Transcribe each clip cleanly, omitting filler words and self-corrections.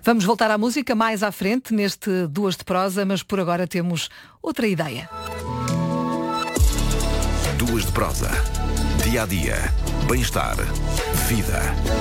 Vamos voltar à música mais à frente, neste Duas de Prosa, mas por agora temos outra ideia. Duas de Prosa. Dia a dia. Bem-estar. Vida.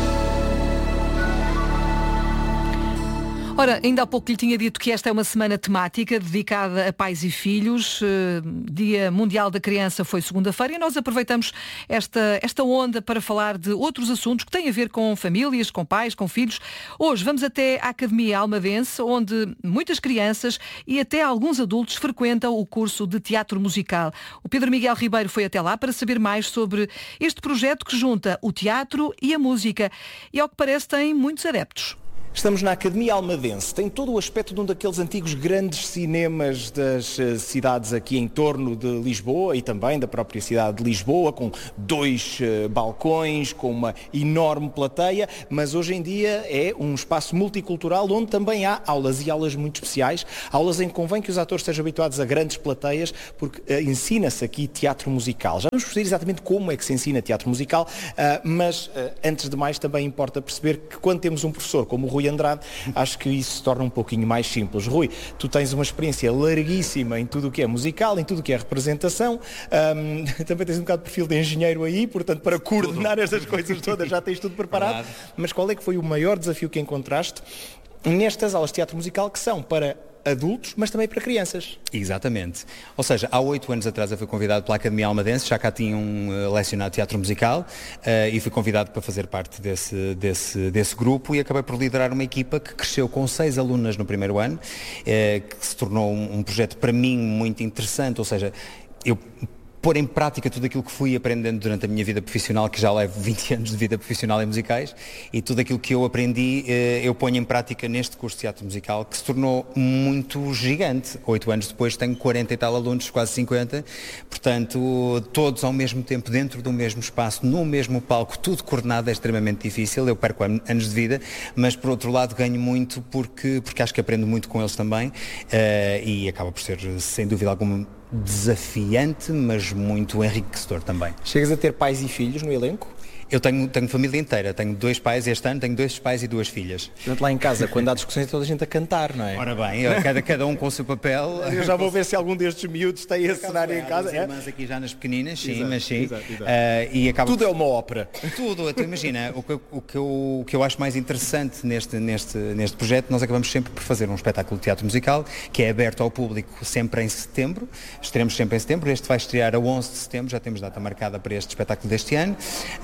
Ora, ainda há pouco lhe tinha dito que esta é uma semana temática dedicada a pais e filhos. Dia Mundial da Criança foi segunda-feira e nós aproveitamos esta onda para falar de outros assuntos que têm a ver com famílias, com pais, com filhos. Hoje vamos até à Academia Almadense, onde muitas crianças e até alguns adultos frequentam o curso de teatro musical. O Pedro Miguel Ribeiro foi até lá para saber mais sobre este projeto que junta o teatro e a música. E ao que parece tem muitos adeptos. Estamos na Academia Almadense, tem todo o aspecto de um daqueles antigos grandes cinemas das cidades aqui em torno de Lisboa e também da própria cidade de Lisboa, com 2 balcões, com uma enorme plateia, mas hoje em dia é um espaço multicultural onde também há aulas e aulas muito especiais, aulas em que convém que os atores estejam habituados a grandes plateias, porque ensina-se aqui teatro musical. Já vamos perceber exatamente como é que se ensina teatro musical, mas antes de mais também importa perceber que quando temos um professor como o Rui Andrade, acho que isso se torna um pouquinho mais simples. Rui, tu tens uma experiência larguíssima em tudo o que é musical, em tudo o que é representação, também tens um bocado de perfil de engenheiro aí, portanto para coordenar estas coisas todas já tens tudo preparado, mas qual é que foi o maior desafio que encontraste nestas aulas de teatro musical que são para adultos, mas também para crianças? Exatamente. Ou seja, há 8 anos atrás eu fui convidado pela Academia Almadense, já cá tinham lecionado teatro musical e fui convidado para fazer parte desse grupo e acabei por liderar uma equipa que cresceu com 6 alunas no primeiro ano, que se tornou um projeto para mim muito interessante, ou seja, eu pôr em prática tudo aquilo que fui aprendendo durante a minha vida profissional, que já levo 20 anos de vida profissional em musicais, e tudo aquilo que eu aprendi eu ponho em prática neste curso de teatro musical, que se tornou muito gigante. 8 anos depois tenho 40 e tal alunos, quase 50, portanto, todos ao mesmo tempo, dentro do mesmo espaço, no mesmo palco, tudo coordenado é extremamente difícil, eu perco anos de vida, mas por outro lado ganho muito porque acho que aprendo muito com eles também, e acaba por ser, sem dúvida alguma, desafiante, mas muito enriquecedor também. Chegas a ter pais e filhos no elenco? Eu tenho família inteira, tenho 2 pais este ano, tenho 2 pais e 2 filhas. Portanto, lá em casa, quando há discussões, é toda a gente a cantar, não é? Ora bem, cada um com o seu papel. Eu já vou ver se algum destes miúdos tem esse cenário em casa. As irmãs aqui já nas pequeninas, sim, Exato, mas sim. Exato. E acaba tudo é uma ópera. Tudo, tu imagina, o que eu acho mais interessante neste projeto, nós acabamos sempre por fazer um espetáculo de teatro musical, que é aberto ao público sempre em setembro, estaremos sempre em setembro, este vai estrear a 11 de setembro, já temos data marcada para este espetáculo deste ano,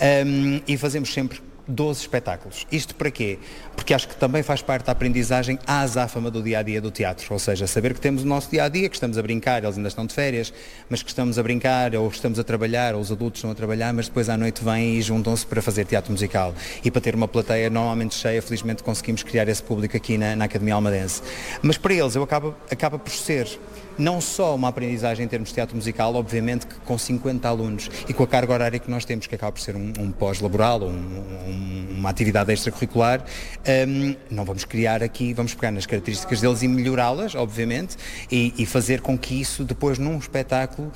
e fazemos sempre 12 espetáculos. Isto para quê? Porque acho que também faz parte da aprendizagem à azáfama do dia-a-dia do teatro, ou seja, saber que temos o nosso dia-a-dia, que estamos a brincar, eles ainda estão de férias, mas que estamos a brincar, ou estamos a trabalhar, ou os adultos estão a trabalhar, mas depois à noite vêm e juntam-se para fazer teatro musical. E para ter uma plateia normalmente cheia, felizmente conseguimos criar esse público aqui na Academia Almadense. Mas para eles acaba por ser não só uma aprendizagem em termos de teatro musical, obviamente que com 50 alunos e com a carga horária que nós temos, que acaba por ser um pós-laboral, uma atividade extracurricular, não vamos criar aqui, vamos pegar nas características deles e melhorá-las, obviamente, e fazer com que isso depois num espetáculo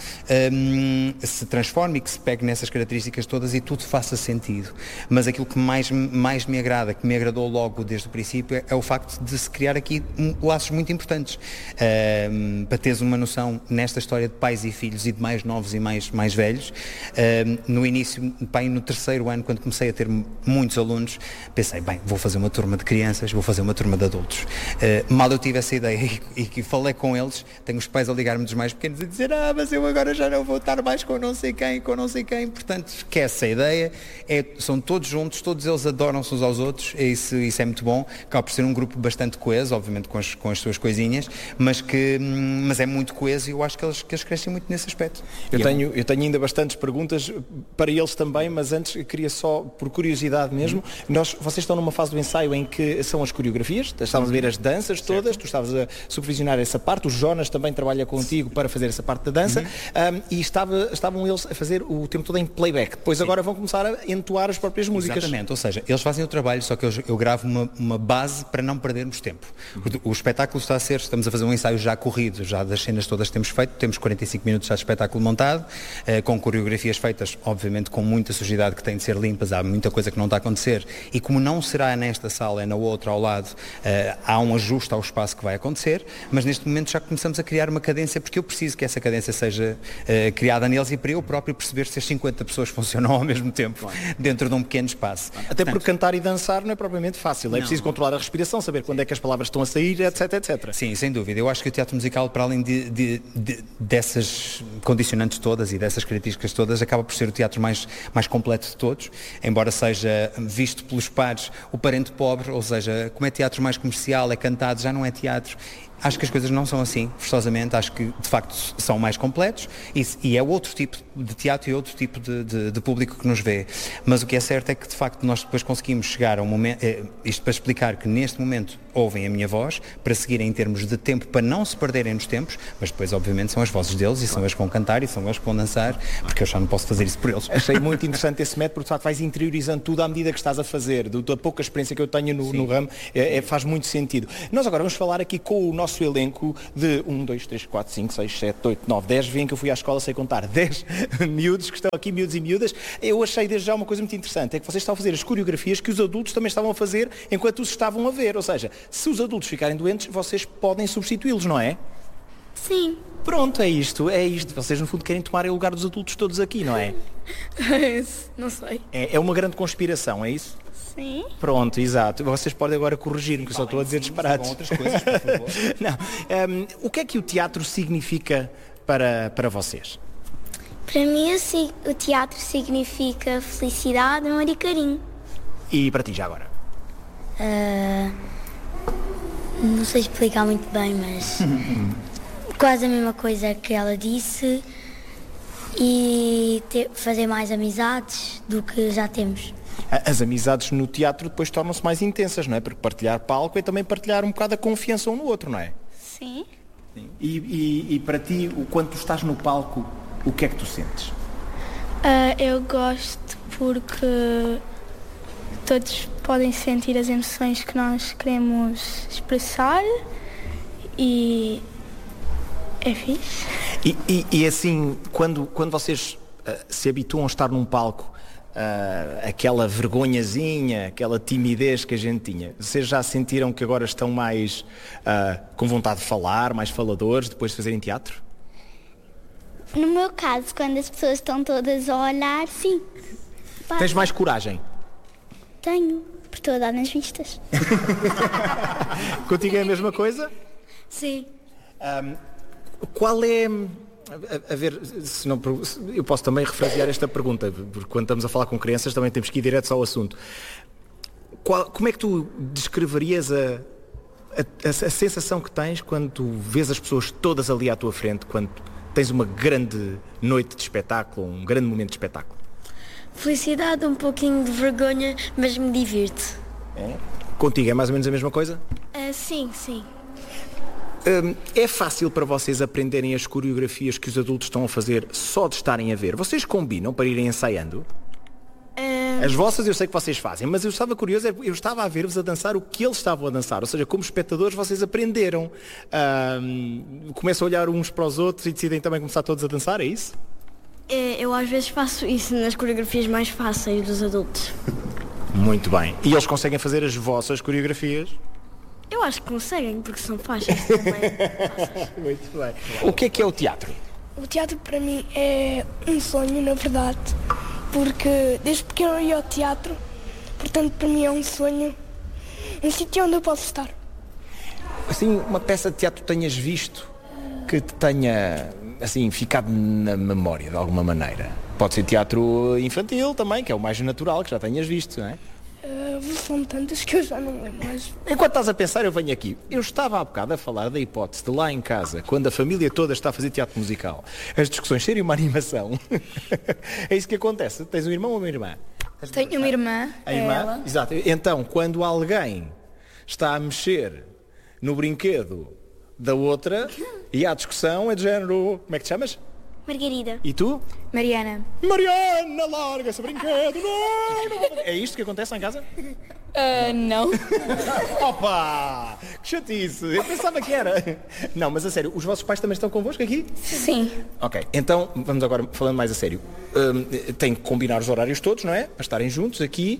se transforme e que se pegue nessas características todas e tudo faça sentido. Mas aquilo que mais me agrada, que me agradou logo desde o princípio, é o facto de se criar aqui laços muito importantes. Para teres uma noção, nesta história de pais e filhos e de mais novos e mais velhos, no início, no terceiro ano, quando comecei a ter muitos alunos, pensei, bem, vou fazer uma turma de crianças, vou fazer uma turma de adultos. Mal eu tive essa ideia e que falei com eles, tenho os pais a ligar-me dos mais pequenos e dizer, mas eu agora já não vou estar mais com não sei quem, portanto, esquece a ideia, são todos juntos, todos eles adoram-se uns aos outros, isso é muito bom, acaba por ser um grupo bastante coeso, obviamente com as suas coisinhas, mas é muito coeso e eu acho que eles crescem muito nesse aspecto. Eu tenho ainda bastantes perguntas para eles também, mas antes eu queria só, por curiosidade mesmo, vocês estão numa fase do ensaio em que são as coreografias, estávamos a ver as danças todas, tu estavas a supervisionar essa parte, o Jonas também trabalha contigo para fazer essa parte da dança, e estavam eles a fazer o tempo todo em playback, depois agora vão começar a entoar as próprias músicas. Exatamente, ou seja, eles fazem o trabalho, só que eu gravo uma base para não perdermos tempo. O espetáculo estamos a fazer um ensaio já corrido, já das cenas todas que temos feito, temos 45 minutos já de espetáculo montado, com coreografias feitas, obviamente com muita sujidade que tem de ser limpas, há muita coisa que não está a acontecer, e como não será nesta sala, é na outra ao lado, há um ajuste ao espaço que vai acontecer, mas neste momento já começamos a criar uma cadência, porque eu preciso que essa cadência seja criada neles e para eu próprio perceber se as 50 pessoas funcionam ao mesmo tempo dentro de um pequeno espaço. Até porque cantar e dançar não é propriamente fácil, é preciso controlar a respiração, saber quando é que as palavras estão a sair, etc, etc. Sim, sem dúvida. Eu acho que o teatro musical, para além dessas condicionantes todas e dessas características todas, acaba por ser o teatro mais completo de todos, embora seja visto pelos pares o parente pobre, ou seja, como é teatro mais comercial, é cantado, já não é teatro. Acho que as coisas não são assim, forçosamente, acho que de facto são mais completos e é outro tipo de teatro e outro tipo de público que nos vê. Mas o que é certo é que de facto nós depois conseguimos chegar a um momento, isto para explicar que neste momento ouvem a minha voz, para seguirem em termos de tempo, para não se perderem nos tempos, mas depois obviamente são as vozes deles e são eles que vão cantar e são eles que vão dançar, porque eu já não posso fazer isso por eles. Achei muito interessante esse método, porque de facto vais interiorizando tudo à medida que estás a fazer, da pouca experiência que eu tenho no ramo, faz muito sentido. Nós agora vamos falar aqui com o nosso elenco de 1, 2, 3, 4, 5, 6, 7, 8, 9, 10, veem que eu fui à escola, sei contar 10 miúdos que estão aqui, miúdos e miúdas. Eu achei desde já uma coisa muito interessante, é que vocês estão a fazer as coreografias que os adultos também estavam a fazer enquanto os estavam a ver, ou seja, se os adultos ficarem doentes, vocês podem substituí-los, não é? Sim. Pronto, é isto. Vocês no fundo querem tomar o lugar dos adultos todos aqui, não é? Não sei. É uma grande conspiração, é isso? Sim. Pronto, exato. Vocês podem agora corrigir-me, que eu só estou a dizer disparates. Outras coisas, por favor. Não. O que é que o teatro significa para vocês? Para mim, o teatro significa felicidade, amor e carinho. E para ti, já agora? Não sei explicar muito bem, mas quase a mesma coisa que ela disse, e fazer mais amizades do que já temos. As amizades no teatro depois tornam-se mais intensas, não é? Porque partilhar palco é também partilhar um bocado a confiança um no outro, não é? Sim. E para ti, quando tu estás no palco, o que é que tu sentes? Eu gosto porque todos podem sentir as emoções que nós queremos expressar e é fixe. E assim, quando vocês se habituam a estar num palco, aquela vergonhazinha, aquela timidez que a gente tinha, vocês já sentiram que agora estão mais com vontade de falar, mais faladores, depois de fazerem teatro? No meu caso, quando as pessoas estão todas a olhar, sim. Tens mais coragem? Tenho, porque estou a dar nas vistas. Contigo é a mesma coisa? Sim. Qual é... A ver, se não, eu posso também refrasear esta pergunta, porque quando estamos a falar com crianças também temos que ir direto ao assunto. Como é que tu descreverias a sensação que tens quando tu vês as pessoas todas ali à tua frente, quando tens uma grande noite de espetáculo, um grande momento de espetáculo? Felicidade, um pouquinho de vergonha, mas me divirto. É? Contigo é mais ou menos a mesma coisa? Sim, sim. É fácil para vocês aprenderem as coreografias que os adultos estão a fazer só de estarem a ver? Vocês combinam para irem ensaiando? As vossas eu sei que vocês fazem, mas eu estava curioso, eu estava a ver-vos a dançar o que eles estavam a dançar, ou seja, como espectadores vocês aprenderam, começam a olhar uns para os outros e decidem também começar todos a dançar, é isso? Eu às vezes faço isso nas coreografias mais fáceis dos adultos. Muito bem. E eles conseguem fazer as vossas coreografias? Eu acho que conseguem, porque são fáceis também. Muito bem. O que é o teatro? O teatro para mim é um sonho, na verdade, porque desde pequeno eu ia ao teatro, portanto para mim é um sonho, um sítio onde eu posso estar. Assim, uma peça de teatro que tenhas visto que te tenha assim, ficado na memória de alguma maneira? Pode ser teatro infantil também, que é o mais natural, que já tenhas visto, não é? São tantas que eu já não lembro, mas... Enquanto estás a pensar, eu venho aqui. Eu estava há bocado a falar da hipótese de lá em casa, quando a família toda está a fazer teatro musical, as discussões serem uma animação. É isso que acontece. Tens um irmão ou uma irmã? Tenho uma irmã. A irmã? Ela. Exato. Então, quando alguém está a mexer no brinquedo da outra e há discussão, é de género... Como é que te chamas? Margarida. E tu? Mariana. Mariana, larga esse brinquedo! Não! É isto que acontece lá em casa? Não. Opa! Que chatice! Eu pensava que era. Não, mas a sério, os vossos pais também estão convosco aqui? Sim. Ok, então vamos agora falando mais a sério. Tem que combinar os horários todos, não é? Para estarem juntos aqui.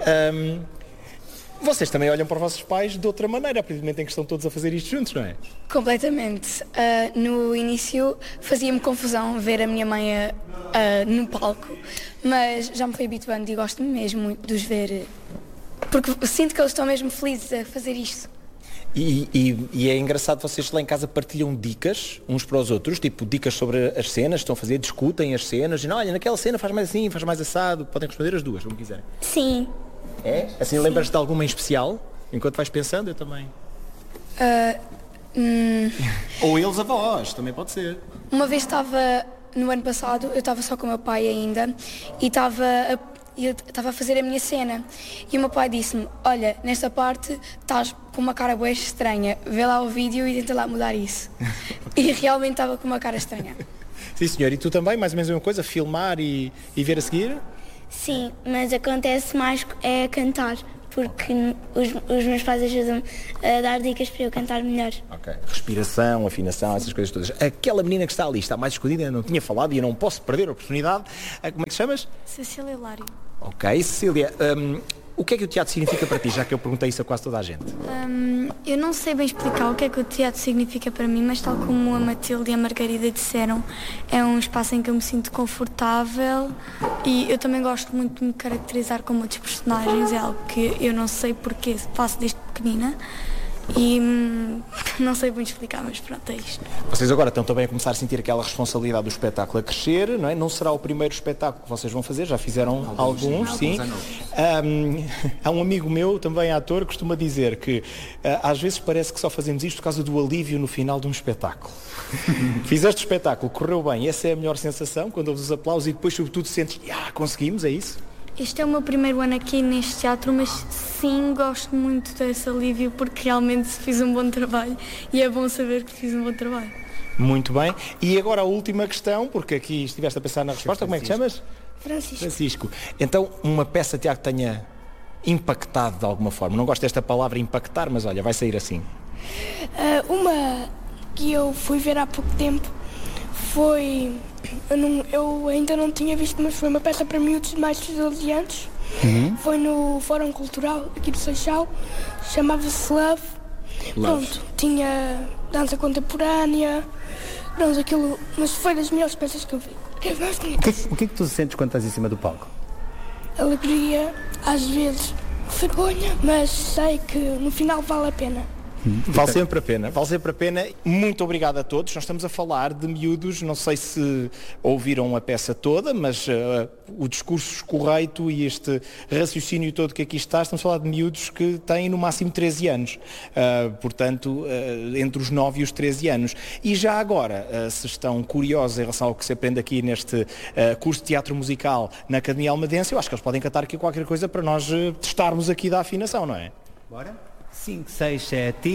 Vocês também olham para os vossos pais de outra maneira, a partir do momento em que estão todos a fazer isto juntos, não é? Completamente. No início fazia-me confusão ver a minha mãe no palco, mas já me fui habituando e gosto mesmo de os ver, porque sinto que eles estão mesmo felizes a fazer isto. E é engraçado, vocês lá em casa partilham dicas uns para os outros, tipo dicas sobre as cenas, estão a fazer, discutem as cenas, dizem, olha, naquela cena faz mais assim, faz mais assado, podem responder as duas, como quiserem. Sim. É? Assim lembras-te de alguma em especial? Enquanto vais pensando, eu também. Ou eles a vós, também pode ser. Uma vez no ano passado, eu estava só com o meu pai ainda e estava a fazer a minha cena e o meu pai disse-me, olha, nesta parte estás com uma cara bué estranha, vê lá o vídeo e tenta lá mudar isso. E realmente estava com uma cara estranha. Sim senhor, e tu também, mais ou menos a mesma coisa, filmar e ver a seguir? Sim, mas acontece mais é cantar, porque os meus pais ajudam-me a dar dicas para eu cantar melhor. Ok. Respiração, afinação, essas coisas todas. Aquela menina que está ali, está mais escondida, eu não tinha falado e eu não posso perder a oportunidade. Como é que te chamas? Cecília Hilário. Ok, Cecília, o que é que o teatro significa para ti, já que eu perguntei isso a quase toda a gente? Eu não sei bem explicar o que é que o teatro significa para mim, mas tal como a Matilde e a Margarida disseram, é um espaço em que eu me sinto confortável e eu também gosto muito de me caracterizar como outros personagens, é algo que eu não sei porque faço desde pequenina e não sei bem explicar, mas pronto, é isto. Vocês agora estão também a começar a sentir aquela responsabilidade do espetáculo a crescer, não é? Não será o primeiro espetáculo que vocês vão fazer, já fizeram alguns sim. Há um amigo meu, também ator, costuma dizer que às vezes parece que só fazemos isto por causa do alívio no final de um espetáculo. Fizeste o espetáculo, correu bem, essa é a melhor sensação, quando ouves os aplausos e depois sobretudo sentes, conseguimos, é isso? Este é o meu primeiro ano aqui neste teatro, mas sim, gosto muito desse alívio porque realmente fiz um bom trabalho e é bom saber que fiz um bom trabalho. Muito bem. E agora a última questão, porque aqui estiveste a pensar na resposta, como é que te chamas? Francisco. Então, uma peça de teatro que tenha impactado de alguma forma. Não gosto desta palavra impactar, mas olha, vai sair assim. Uma que eu fui ver há pouco tempo foi... Eu ainda não tinha visto, mas foi uma peça para miúdos mais de 12 anos. Foi no Fórum Cultural aqui do Seixal, chamava-se Love. Pronto, tinha dança contemporânea, pronto, aquilo, mas foi das melhores peças que eu vi. O que é que tu sentes quando estás em cima do palco? Alegria, às vezes vergonha, mas sei que no final vale a pena. Vale sempre a pena, vale sempre a pena. Muito obrigado a todos. Nós estamos a falar de miúdos, não sei se ouviram a peça toda, mas o discurso escorreito e este raciocínio todo que aqui está, estamos a falar de miúdos que têm no máximo 13 anos, portanto, entre os 9 e os 13 anos. E já agora, se estão curiosos em relação ao que se aprende aqui neste curso de teatro musical na Academia Almadense, eu acho que eles podem cantar aqui qualquer coisa para nós testarmos aqui da afinação, não é? Bora? 5, 6, 7...